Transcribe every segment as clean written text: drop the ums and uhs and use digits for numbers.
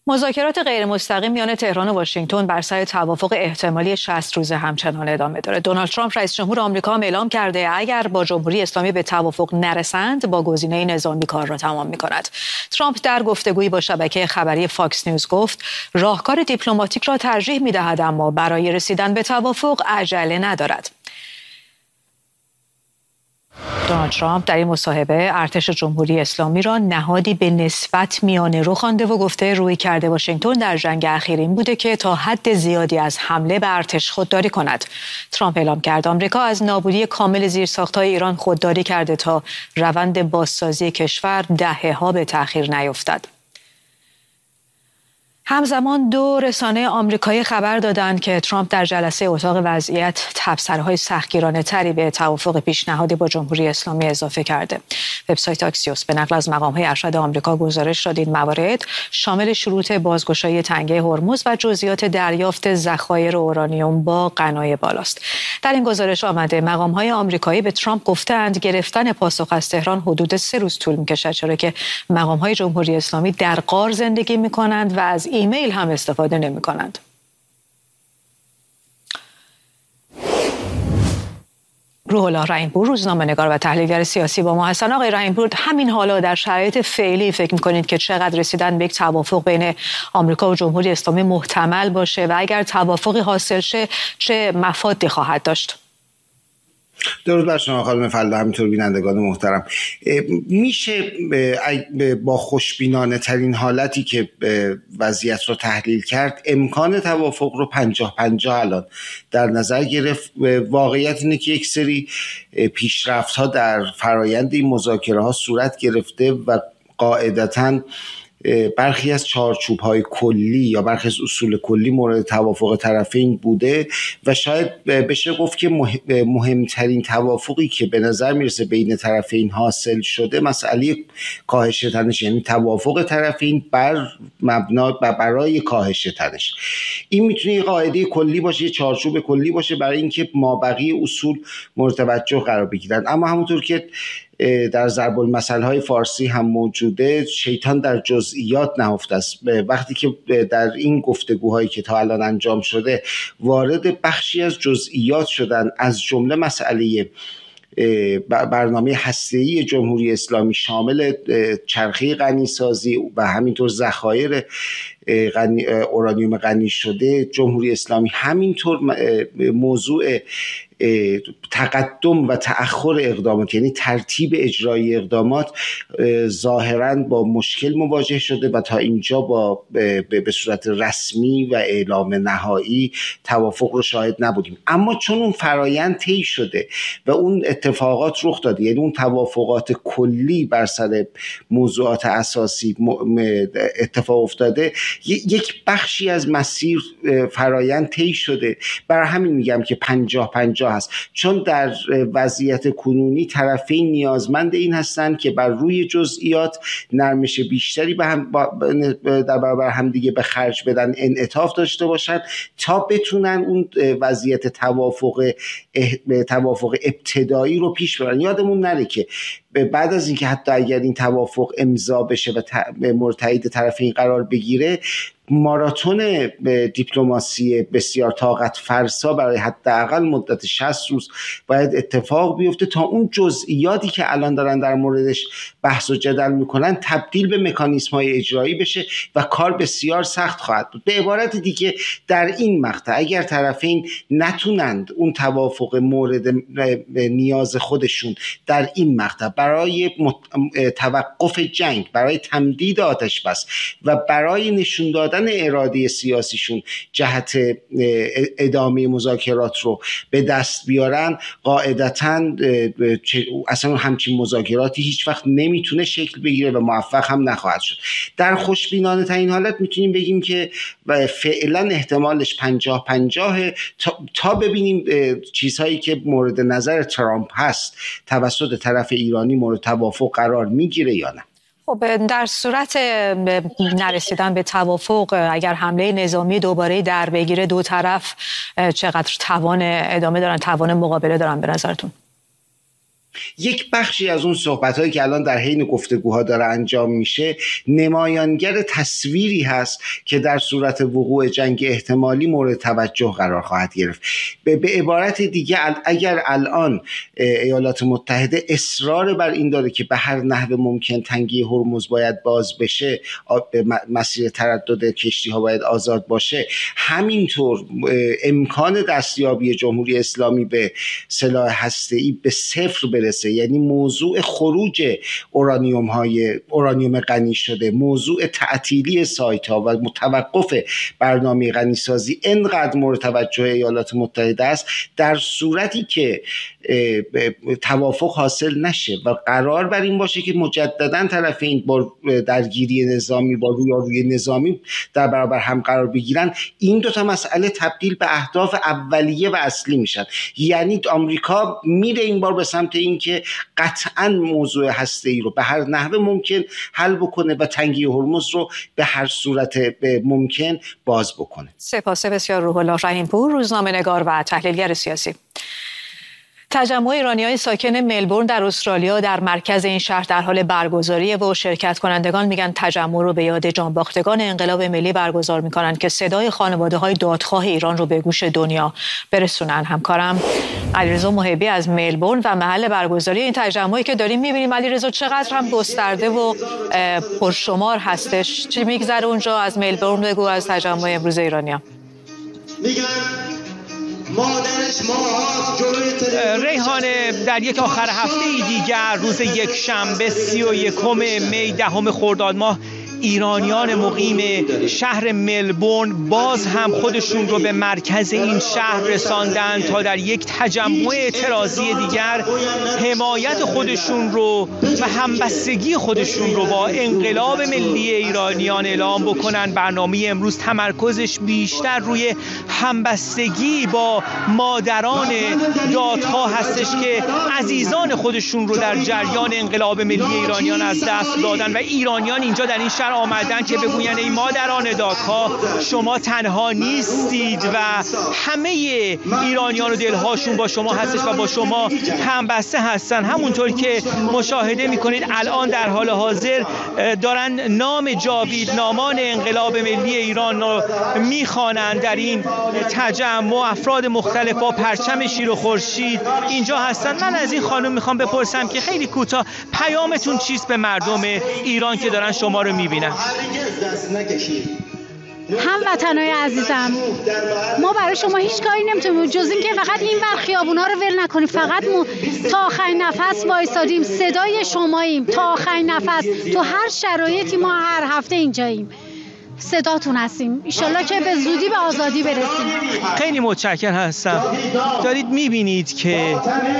مذاکرات غیر مستقیم میان تهران و واشنگتن بر سر توافق احتمالی 60 روزه همچنان ادامه داره. دونالد ترامپ رئیس جمهور آمریکا هم اعلام کرده اگر با جمهوری اسلامی به توافق نرسند با گزینه نظامی کار را تمام می‌کند. ترامپ در گفتگویی با شبکه خبری فاکس نیوز گفت راهکار دیپلماتیک را ترجیح می‌دهد اما برای رسیدن به توافق عجله ندارد. دونالد ترامپ در این مصاحبه ارتش جمهوری اسلامی را نهادی به نسبت میانه رو خوانده و گفته رویکرد واشنگتن در جنگ اخیر این بوده که تا حد زیادی از حمله به ارتش خودداری کند. ترامپ اعلام کرد آمریکا از نابودی کامل زیرساخت‌های ایران خودداری کرده تا روند بازسازی کشور دهه‌ها به تأخیر نیفتد. همزمان دو رسانه آمریکایی خبر دادند که ترامپ در جلسه اتاق وضعیت تبصره‌های سختگیرانه تری به توافق پیشنهادی با جمهوری اسلامی اضافه کرده. وبسایت آکسیوس به نقل از مقام‌های ارشد آمریکا گزارش داد این موارد شامل شروط بازگشایی تنگه هرمز و جزئیات دریافت ذخایر اورانیوم با غنای بالاست. در این گزارش آمده مقام‌های آمریکایی به ترامپ گفتند گرفتن پاسخ از تهران حدود 3 روز طول می‌کشد، چرا که مقام‌های جمهوری اسلامی در غار زندگی می‌کنند و از ایمیل هم استفاده نمی کنند. روح الله رحیم‌پور روزنامه‌نگار و تحلیلگر سیاسی با ما هستند. آقای رحیم‌پور، همین حالا در شرایط فعلی فکر می‌کنید که چقدر رسیدن به یک توافق بین آمریکا و جمهوری اسلامی محتمل باشه و اگر توافقی حاصل شه چه مفادی خواهد داشت؟ درود بر شما خانم فلدا، همینطور بینندگان محترم. میشه با خوشبینانه ترین حالتی که وضعیت رو تحلیل کرد امکان توافق رو 50-50 الان در نظر گرفت. واقعیت اینه که یک سری پیشرفت ها در فرایند این مذاکره ها صورت گرفته و قاعدتاً برخی از چارچوب‌های کلی یا برخی از اصول کلی مورد توافق طرفین بوده و شاید بشه گفت که مهمترین توافقی که به نظر میرسه بین طرفین حاصل شده مسئله کاهش تنش، یعنی توافق طرفین بر مبنا برای کاهش تنش. این میتونه یه قاعده کلی باشه، یه چارچوب کلی باشه برای اینکه مابقی اصول مورد توجه قرار بگیرن. اما همونطور که در ضرب المثل‌های فارسی هم موجوده، شیطان در جزئیات نهفته است. وقتی که در این گفتگوهایی که تا الان انجام شده وارد بخشی از جزئیات شدن، از جمله مسئله برنامه هسته‌ای جمهوری اسلامی شامل چرخه غنیسازی و همینطور ذخایر اورانیوم غنی شده جمهوری اسلامی، همینطور موضوع تقدم و تأخر اقدامات، یعنی ترتیب اجرایی اقدامات، ظاهراً با مشکل مواجه شده و تا اینجا به صورت رسمی و اعلام نهایی توافق رو شاهد نبودیم. اما چون اون فرایند طی شده و اون اتفاقات رخ داده، یعنی اون توافقات کلی بر سر موضوعات اساسی اتفاق افتاده، یک بخشی از مسیر فرایند طی شده. برای همین میگم که 50-50 هست، چون در وضعیت کنونی طرفین نیازمند این هستند که بر روی جزئیات نرمش بیشتری در برابر همدیگه به خرج بدن، انعطاف داشته باشند تا بتونن اون وضعیت توافق ابتدایی رو پیش ببرن. یادمون نره که بعد از اینکه حتی اگر این توافق امضا بشه و مورد تایید طرفین قرار بگیره، ماراتون دیپلماسی بسیار طاقت فرسا برای حداقل مدت 60 روز باید اتفاق بیفته تا اون جزئیاتی که الان دارن در موردش بحث و جدل میکنن تبدیل به مکانیزم‌های اجرایی بشه و کار بسیار سخت خواهد بود. به عبارت دیگه در این مقطع اگر طرفین نتونند اون توافق مورد نیاز خودشون در این مقطع برای توقف جنگ، برای تمدید آتش بس و برای نشون دادن اراده سیاسیشون جهت ادامه مذاکرات رو به دست بیارن، قاعدتاً اصلا همچین مذاکراتی هیچ وقت نمیتونه شکل بگیره و موفق هم نخواهد شد. در خوشبینانه ترین حالت میتونیم بگیم که فعلا احتمالش 50-50 تا ببینیم چیزهایی که مورد نظر ترامپ هست توسط طرف ایرانی مورد توافق قرار میگیره یا نه. خب در صورت نرسیدن به توافق، اگر حمله نظامی دوباره در بگیره، دو طرف چقدر توان ادامه دارن، توان مقابله دارن به نظرتون؟ یک بخشی از اون صحبت‌هایی که الان در حین گفتگوها داره انجام میشه نمایانگر تصویری هست که در صورت وقوع جنگ احتمالی مورد توجه قرار خواهد گرفت. به عبارت دیگه اگر الان ایالات متحده اصرار بر این داره که به هر نحو ممکن تنگی هرمز باید باز بشه، مسیر تردد کشتی‌ها باید آزاد باشه، همینطور امکان دستیابی جمهوری اسلامی به سلاح هسته‌ای به صفر برسه، یعنی موضوع خروج اورانیوم غنی شده، موضوع تعطیلی سایت ها و توقف برنامه غنیسازی اینقدر مورد توجه ایالات متحده است در صورتی که توافق حاصل نشه و قرار بر این باشه که مجددا طرفین با درگیری نظامی، با رویارویی نظامی در برابر هم قرار بگیرن، این دو تا مسئله تبدیل به اهداف اولیه و اصلی میشن. یعنی آمریکا میره این بار به سمت این که قطعا موضوع هسته‌ای رو به هر نحو ممکن حل بکنه و تنگی هرمز رو به هر صورت ممکن باز بکنه. سپاس بسیار روح الله رحیم‌پور، روزنامه‌نگار و تحلیلگر سیاسی. تجمع ایرانی‌های ساکن ملبورن در استرالیا در مرکز این شهر در حال برگزاریه و شرکت کنندگان میگن تجمع رو به یاد جانباختگان انقلاب ملی برگزار میکنن که صدای خانواده‌های دادخواه ایران رو به گوش دنیا برسونن. همکارم علیرضا محبی از ملبورن و محل برگزاری این تجمعی که داریم میبینیم. علیرضا، چقدر هم گسترده و پرشمار هستش؟ چی میگذره اونجا؟ از ملبورن بگو، از تجمع امروز ایرانی‌ها. ریحان، در یک آخر هفته دیگر روز یکشنبه 31 می 10 خرداد ماه ایرانیان مقیم شهر ملبورن باز هم خودشون رو به مرکز این شهر رساندن تا در یک تجمع اعتراضی دیگر حمایت خودشون رو و همبستگی خودشون رو با انقلاب ملی ایرانیان اعلام بکنن. برنامه امروز تمرکزش بیشتر روی همبستگی با مادران دادخواه هستش که عزیزان خودشون رو در جریان انقلاب ملی ایرانیان از دست دادن و ایرانیان اینجا در این شهر آمدن که بگوین ای مادران دادخواه، شما تنها نیستید و همه ایرانیان و دلهاشون با شما هستش و با شما همبسته هستن. همونطور که مشاهده میکنید الان در حال حاضر دارن نام جاویدنامان انقلاب ملی ایران رو میخوانند. در این تجمع افراد مختلف با پرچم شیر و خورشید اینجا هستن. من از این خانم میخوام بپرسم که خیلی کوتاه پیامتون چیست به مردم ایران که دارن شما رو میبینن؟ هموطنای عزیزم، ما برای شما هیچ کاری نمیتونیم جز این که فقط این ور خیابونا رو ول نکنیم. فقط تا آخرین نفس وایسادیم، صدای شماییم تا آخرین نفس. تو هر شرایطی ما هر هفته اینجاییم، صداتون هستیم. ایشالله که به زودی به آزادی برسیم. خیلی متشکرم هستم. دارید میبینید که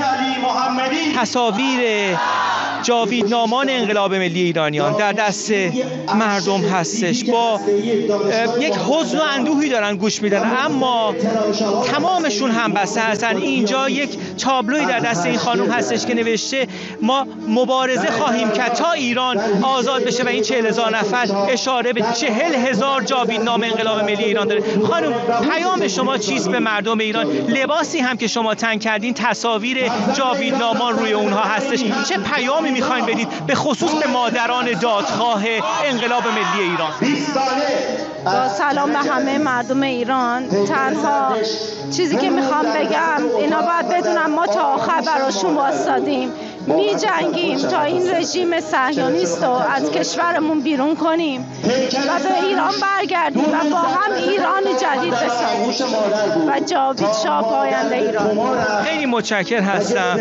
تصاویر جاویدنامان انقلاب ملی ایرانیان در دست مردم هستش. با یک حزن و اندوهی دارن گوش میدن، اما تمامشون هم بسته هستن. اینجا یک تابلوی در دست این خانم هستش که نوشته ما مبارزه خواهیم کرد تا ایران آزاد بشه و این 40,000 نفر اشاره به 40,000 جاویدنامه انقلاب ملی ایران داره. خانم، پیام شما چیست به مردم ایران؟ لباسی هم که شما تن کردین تصاویر جاویدنامان روی اونها هستش. چه پیامی میخواین بدید به خصوص به مادران دادخواه انقلاب ملی ایران؟ با سلام به همه مردم ایران، تنها چیزی که میخوام بگم اینا باید بدونن ما تا آخر براشون واسادیم، می جنگیم تا این رژیم صهیونیست رو از کشورمون بیرون کنیم و به ایران برگردیم و با هم ایران جدید بسازیم و جاوید شاه پاینده ایران. خیلی متشکرم هستم.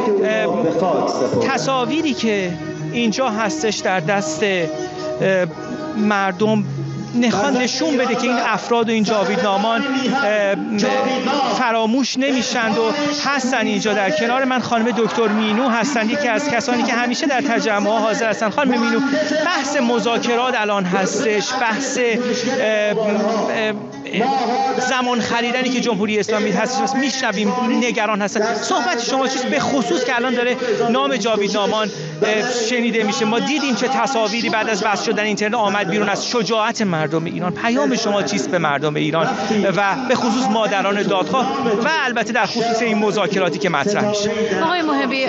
تصاویری که اینجا هستش در دست مردم نشون بده که این افراد و این جاویدنامان فراموش نمیشند و هستن اینجا. در کنار من خانم دکتر مینو هستند، یکی از کسانی که همیشه در تجمع حاضر هستن. خانم مینو، بحث مذاکرات الان هستش، بحث زمان خریدنی که جمهوری اسلامی هستش میشنویم نگران هستن. صحبت شما چیست به خصوص که الان داره نام جاوید نامان شنیده میشه؟ ما دیدیم چه تصاویری بعد از بس شدن اینترنت آمد بیرون از شجاعت مردم ایران. پیام شما چیست به مردم ایران و به خصوص مادران دادخواه و البته در خصوص این مذاکراتی که مطرح میشه؟ آقای محبی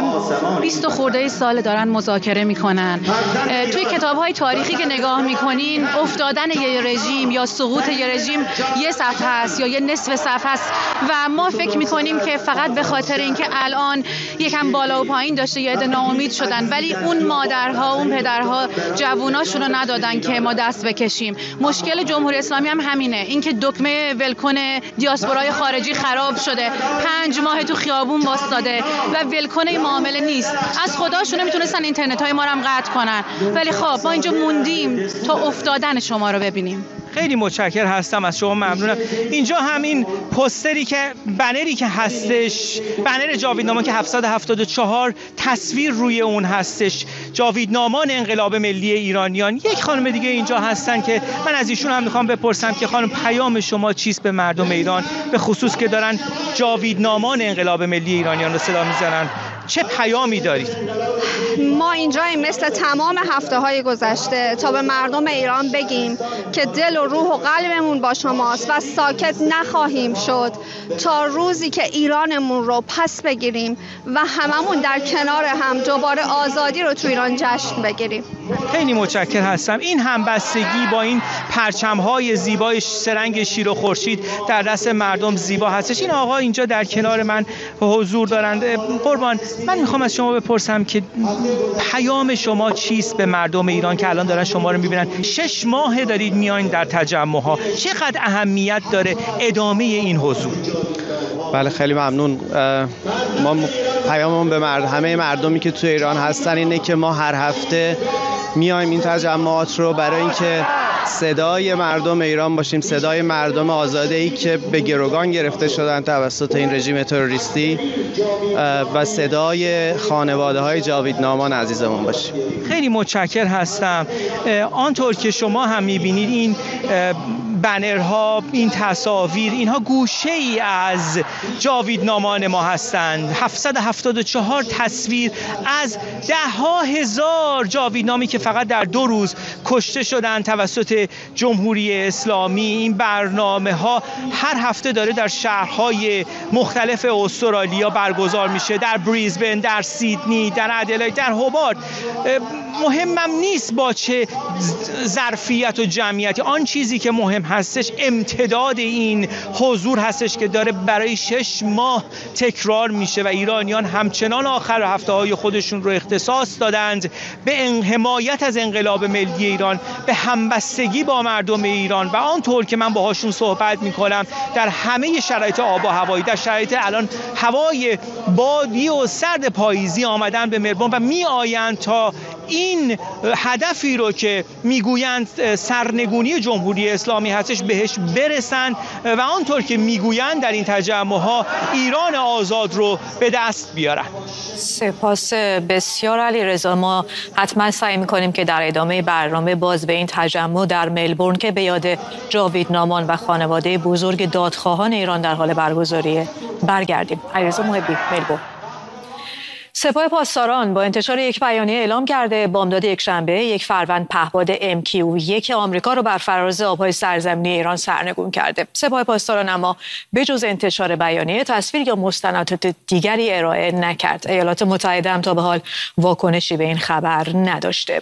20 خورده سال دارن مذاکره میکنن. توی کتاب‌های تاریخی که نگاه میکنین افتادن یه رژیم یا سقوط یه رژیم یه صفحه است یا یه نصف صفحه است و ما فکر میکنیم که فقط به خاطر اینکه الان یکم بالا و پایین داشته یه عده ناامید شدن، ولی اون مادرها اون پدرها جووناشون رو ندادن که ما دست بکشیم. مشکل جمهوری اسلامی هم همینه، اینکه دکمه ولکن دیاسپورای خارجی خراب شده، 5 ماه تو خیابون واسطاده و ولکن این معامله نیست. از خداشون میتونستن اینترنت های ما رو هم قطع کنن، ولی خب ما اینجا موندیم تا افتادن شما رو ببینیم. خیلی متشکر هستم از شما، ممنونم. اینجا همین پوستری که بنری که هستش، بنر جاویدنامان که 774 تصویر روی اون هستش، جاویدنامان انقلاب ملی ایرانیان. یک خانم دیگه اینجا هستن که من از ایشون هم میخوام بپرسم که خانم پیام شما چیست به مردم ایران، به خصوص که دارن جاویدنامان انقلاب ملی ایرانیان رو صدا میزنن؟ چه پیامی دارید؟ ما اینجاییم مثل تمام هفته‌های گذشته تا به مردم ایران بگیم که دل و روح و قلبمون با شماست و ساکت نخواهیم شد تا روزی که ایرانمون رو پس بگیریم و هممون در کنار هم دوباره آزادی رو تو ایران جشن بگیریم. خیلی متشکر هستم. این همبستگی با این پرچم‌های زیبای سرنگ شیر و خورشید در دست مردم زیبا هستش. این آقا اینجا در کنار من حضور دارند. قربان، من میخوام از شما بپرسم که پیام شما چیست به مردم ایران که الان دارن شما رو میبینن؟ 6 ماه دارید میاین در تجمع‌ها، چقدر اهمیت داره ادامه این حضور؟ بله خیلی ممنون. ما پیاممون به همه مردمی که تو ایران هستن اینه که ما هر هفته میایم این تجمعات رو برای اینکه صدای مردم ایران باشیم، صدای مردم آزاده‌ای که به گروگان گرفته شدن توسط این رژیم تروریستی و صدای خانواده‌های جاویدنامان عزیزمون باشیم. خیلی متشکر هستم. آنطور که شما هم می‌بینید این بنرها، این تصاویر، اینها گوشه ای از جاویدنامان ما هستند. 774 تصویر از 10,000 جاویدنامی که فقط در 2 روز کشته شدند توسط جمهوری اسلامی. این برنامه ها هر هفته داره در شهرهای مختلف استرالیا برگزار میشه، در بریزبن، در سیدنی، در ادلاید، در هوبارت. مهمم نیست با چه ظرفیت و جمعیتی، آن چیزی که مهم هستش امتداد این حضور هستش که داره برای 6 ماه تکرار میشه و ایرانیان همچنان آخر هفته‌های خودشون رو اختصاص دادند به حمایت از انقلاب ملی ایران، به همبستگی با مردم ایران و آنطور که من باهاشون صحبت میکنم در همه شرایط آب و هوایی، در شرایط الان هوای بادی و سرد پاییزی آمدن به ملبورن و میآیند تا این هدفی رو که میگویند سرنگونی جمهوری اسلامی هستش بهش برسن و آنطور که میگویند در این تجمعها ایران آزاد رو به دست بیارن. سپاس بسیار علیرضا. ما حتما سعی میکنیم که در ادامه برنامه باز به این تجمع در ملبورن که به یاد جاویدنامان و خانواده بزرگ دادخواهان ایران در حال برگزاری برگردیم. علیرضا محبی، ملبورن. سپاه پاسداران با انتشار یک بیانیه اعلام کرده بامداد یکشنبه 1 فروند پهپاد MQ-1 آمریکا رو بر فراز آبهای سرزمینی ایران سرنگون کرده. سپاه پاسداران اما به جز انتشار بیانیه تصویر یا مستندات دیگری ارائه نکرد. ایالات متحده هم تا به حال واکنشی به این خبر نداشته.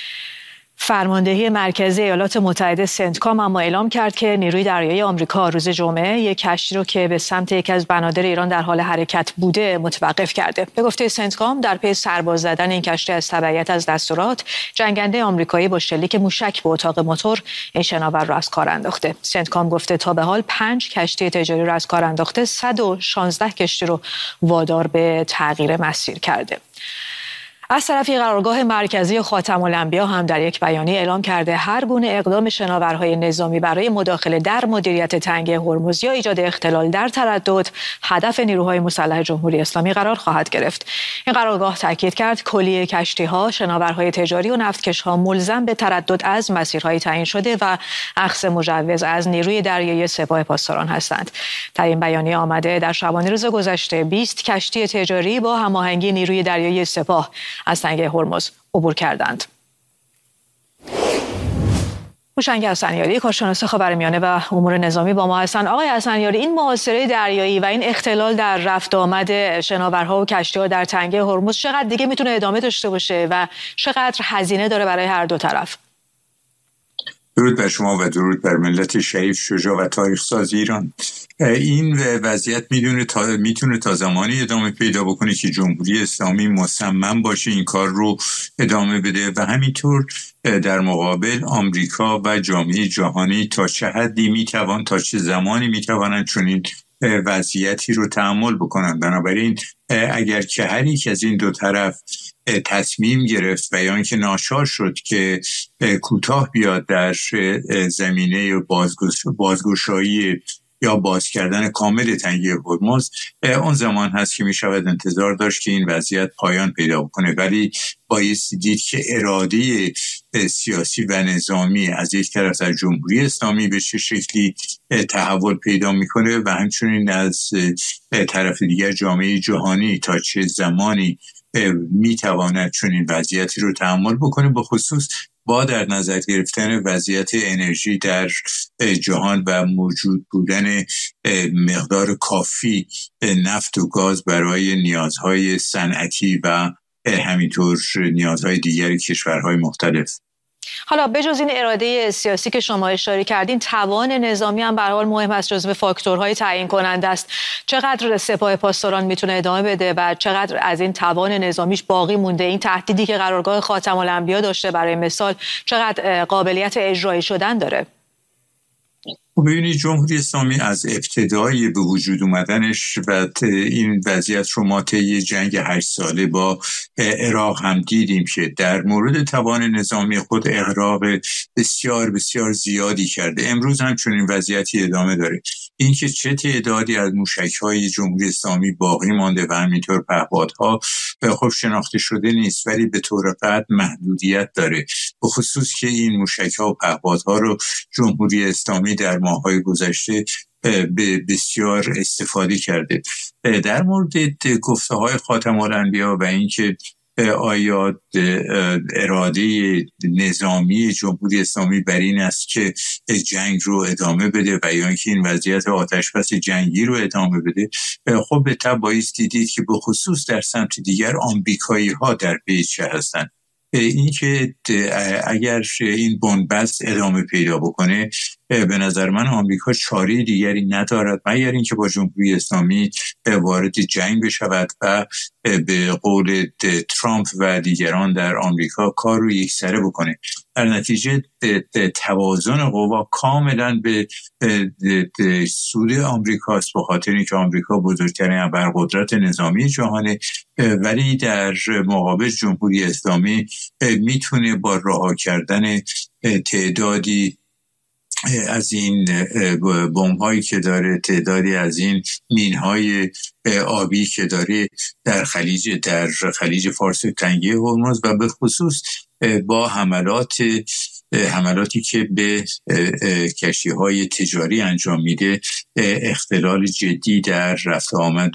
فرماندهی مرکزی ایالات متحده سنتکام اما اعلام کرد که نیروی دریایی آمریکا روز جمعه یک کشتی رو که به سمت یکی از بنادر ایران در حال حرکت بوده متوقف کرده. به گفته سنتکام در پی سرباز زدن این کشتی از تبعیت از دستورات، جنگنده آمریکایی با شلیک موشک به اتاق موتور این شناور رو از کار انداخته. سنتکام گفته تا به حال 5 کشتی تجاری رو از کار انداخته، 116 کشتی رو وادار به تغییر مسیر کرده. از طرفی قرارگاه مرکزی خاتم الانبیا هم در یک بیانیه اعلام کرده هر گونه اقدام شناورهای نظامی برای مداخله در مدیریت تنگه هرمز یا ایجاد اختلال در تردد هدف نیروهای مسلح جمهوری اسلامی قرار خواهد گرفت. این قرارگاه تاکید کرد کلیه کشتی‌ها، شناورهای تجاری و نفتکش‌ها ملزم به تردد از مسیرهای تعیین شده و اخذ مجوز از نیروی دریایی سپاه پاسداران هستند. در این بیانیه آمده در شبانه روز گذشته 20 کشتی تجاری با هماهنگی نیروی دریایی سپاه از تنگه هرمز عبور کردند. هوشنگ حسنیاری کارشناس خاورمیانه و امور نظامی با ما هستند. آقای حسنیاری، این محاصره دریایی و این اختلال در رفت آمد شناورها و کشتی‌ها در تنگه هرمز چقدر دیگه میتونه ادامه داشته باشه و چقدر هزینه داره برای هر دو طرف؟ درود بر شما و درود بر ملت شریف، شجاع و تاریخ ساز ایران. این وضعیت میتونه تا زمانی ادامه پیدا بکنه که جمهوری اسلامی مصمم باشه این کار رو ادامه بده و همینطور در مقابل آمریکا و جامعه جهانی تا چه حدی تا چه زمانی میتوانند چنین وضعیتی رو تحمل بکنن. بنابراین اگر که هر یک از این دو طرف تصمیم گرفت و یا اینکه ناچار شد که کوتاه بیاد در زمینه بازگشایی یا باز کردن کامل تنگه هرمز، اون زمان هست که می شود انتظار داشت که این وضعیت پایان پیدا کنه. ولی بایستی دید که اراده سیاسی و نظامی از یک طرف از جمهوری اسلامی به چه شکلی تحول پیدا میکنه و همچنین از طرف دیگر جامعه جهانی تا چه زمانی میتواند چنین وضعیتی رو تحمل بکنه، به خصوص با در نظر گرفتن وضعیت انرژی در جهان و موجود بودن مقدار کافی نفت و گاز برای نیازهای صنعتی و همینطور نیازهای دیگر کشورهای مختلف. حالا بجز این اراده سیاسی که شما اشاره کردین، توان نظامی هم به هر حال مهم است، جزو فاکتورهای تعیین کننده است. چقدر سپاه پاسداران میتونه ادامه بده و چقدر از این توان نظامیش باقی مونده؟ این تهدیدی که قرارگاه خاتم الانبیا داشته برای مثال چقدر قابلیت اجرایی شدن داره؟ ببینید، جمهوری اسلامی از ابتدای به وجود اومدنش و این وضعیت رو ما طی جنگ 8 ساله با عراق هم دیدیم که در مورد توان نظامی خود اغراق بسیار بسیار زیادی کرده. امروز هم چون این وضعیتی ادامه داره. اینکه چه تعدادی از موشک‌های جمهوری اسلامی باقی مانده و همینطور پهپادها خب شناخته شده نیست، ولی به طور قطع محدودیت داره، به خصوص که این موشک‌ها و پهپادها رو جمهوری اسلامی در ماه‌های گذشته به بسیار استفاده کرده. در مورد گفته‌های خاتم الانبیا و اینکه آیا اراده نظامی جمهوری اسلامی بر این است که جنگ رو ادامه بده و یا اینکه این وضعیت آتش‌بس جنگی رو ادامه بده، خب به طبع بایستی دید که به خصوص در سمت دیگر آمریکایی‌ها در پی چه هستند. این که اگر این بنبست ادامه پیدا بکنه، به نظر من آمریکا چاره دیگری ندارد مگر اینکه با جمهوری اسلامی وارد جنگ بشود و به قول ترامپ و دیگران در آمریکا کار رو یکسره بکنه. در نتیجه توازن قوا کاملا به سود آمریکاست، به خاطر اینکه آمریکا بزرگترین ابرقدرت نظامی جهانه، ولی در مقابل جمهوری اسلامی میتونه با رها کردن تعدادی از این بمب‌هایی که داره، تعدادی از این مین‌های آبی که داره در خلیج فارس تنگه هرمز و به خصوص با حملاتی که به کشتی‌های تجاری انجام میده، اختلال جدی در رفت آمد